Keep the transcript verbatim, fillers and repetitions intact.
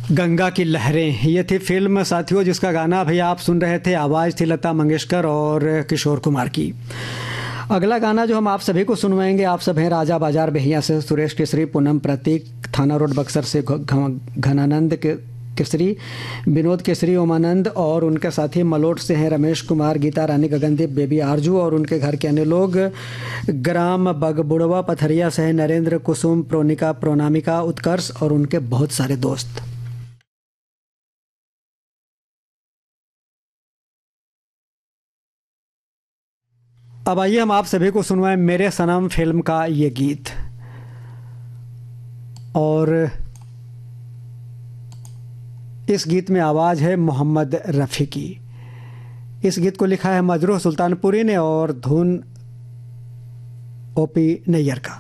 गंगा की लहरें, ये थी फिल्म साथियों, जिसका गाना भैया आप सुन रहे थे। आवाज़ थी लता मंगेशकर और किशोर कुमार की। अगला गाना जो हम आप सभी को सुनवाएंगे, आप सब हैं राजा बाजार बेहिया से सुरेश केसरी, पूनम प्रतीक थाना रोड बक्सर से घनानंद के केसरी, विनोद केसरी, ओमानंद और उनके साथी मलोट से हैं रमेश कुमार, गीता रानी, गगनदीप, बेबी आरजू और उनके घर के अन्य लोग। ग्राम बगबुड़वा पथरिया से हैं नरेंद्र, कुसुम, प्रोनिका, प्रोनामिका, उत्कर्ष और उनके बहुत सारे दोस्त। अब आइए हम आप सभी को सुनवाएं मेरे सनम फिल्म का ये गीत। और इस गीत में आवाज़ है मोहम्मद रफ़ी की। इस गीत को लिखा है मजरूह सुल्तानपुरी ने और धुन ओपी नैयर का।